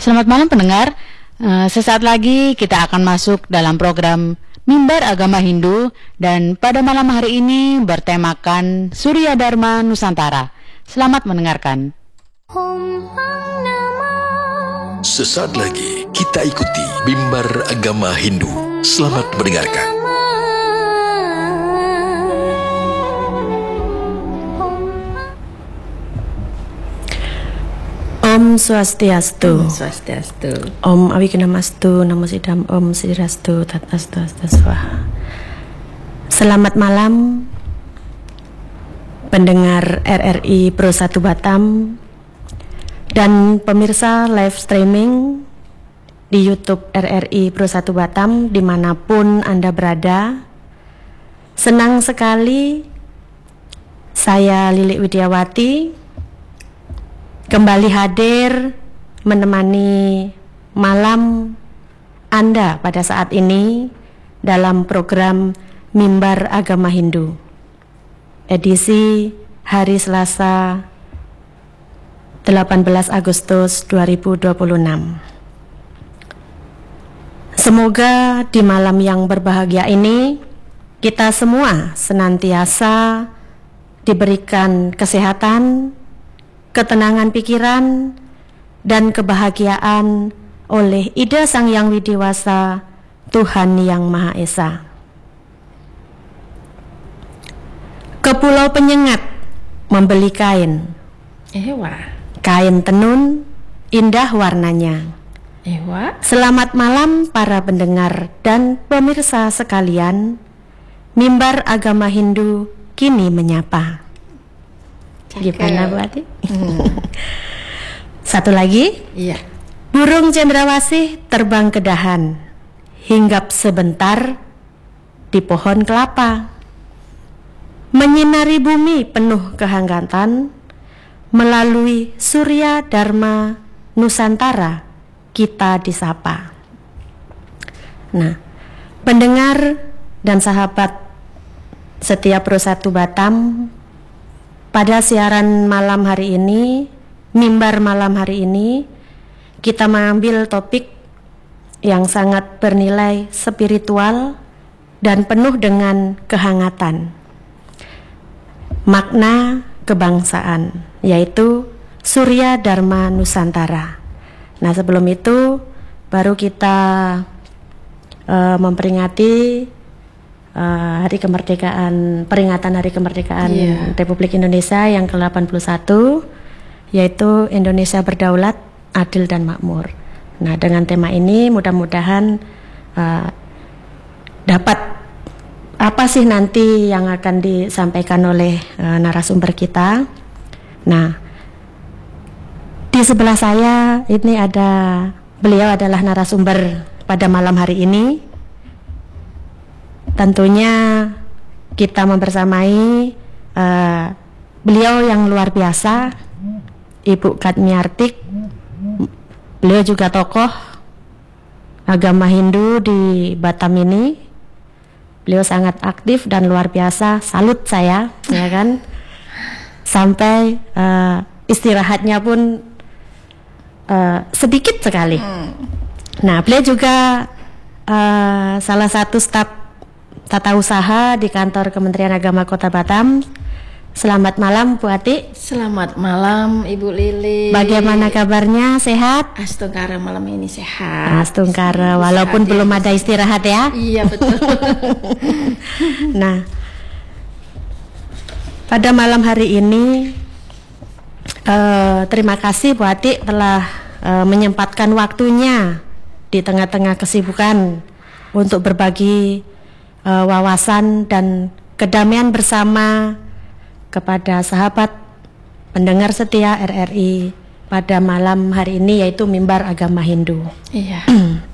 Selamat malam pendengar. Sesaat lagi kita akan masuk dalam program Mimbar Agama Hindu dan pada malam hari ini bertemakan Surya Dharma Nusantara. Selamat mendengarkan. Sesaat lagi kita ikuti Mimbar Agama Hindu. Selamat mendengarkan. Om Swastiastu. Swastiastu. Om Awignamastu, Namo Sidam, Om Sidrastu, Tatastu, Astaswaha. Selamat malam pendengar RRI Pro 1 Batam dan pemirsa live streaming di YouTube RRI Pro 1 Batam dimanapun Anda berada. Senang sekali saya Lilik Widiawati kembali hadir menemani malam Anda pada saat ini dalam program Mimbar Agama Hindu edisi hari Selasa 18 Agustus 2026. Semoga di malam yang berbahagia ini kita semua senantiasa diberikan kesehatan, ketenangan pikiran, dan kebahagiaan oleh Ida Sang Yang Widiwasa, Tuhan Yang Maha Esa. Ke Pulau Penyengat membeli kain. Kain tenun, indah warnanya. Selamat malam para pendengar dan pemirsa sekalian. Mimbar Agama Hindu kini menyapa. Gimana Bu Ati? Satu lagi. Iya. Burung cendrawasih terbang ke dahan, hinggap sebentar di pohon kelapa, menyinari bumi penuh kehangatan. Melalui Surya Dharma Nusantara kita disapa. Nah, pendengar dan sahabat setia Pro 1 Batam, pada siaran malam hari ini, mimbar malam hari ini, kita mengambil topik yang sangat bernilai spiritual dan penuh dengan kehangatan. Makna kebangsaan, yaitu Surya Dharma Nusantara. Nah, sebelum itu baru kita memperingati Hari Kemerdekaan, peringatan Hari Kemerdekaan Republik Indonesia yang ke-81, yaitu Indonesia Berdaulat, Adil dan Makmur. Nah, dengan tema ini mudah-mudahan dapat apa sih nanti yang akan disampaikan oleh narasumber kita. Nah, di sebelah saya ini beliau adalah narasumber pada malam hari ini. Tentunya kita membersamai beliau yang luar biasa, Ibu Katmiartik. Beliau juga tokoh agama Hindu di Batam ini. Beliau sangat aktif dan luar biasa. Salut saya, ya kan? Sampai istirahatnya pun sedikit sekali. Nah, beliau juga salah satu staf tata usaha di kantor Kementerian Agama Kota Batam. Selamat malam Bu Ati. Selamat malam Ibu Lili. Bagaimana kabarnya? Sehat? Astungkara malam ini sehat. Astungkara, walaupun belum ada istirahat ya. Iya betul. Nah, pada malam hari ini terima kasih Bu Ati telah menyempatkan waktunya di tengah-tengah kesibukan untuk berbagi wawasan dan kedamaian bersama kepada sahabat pendengar setia RRI pada malam hari ini, yaitu Mimbar Agama Hindu. Iya.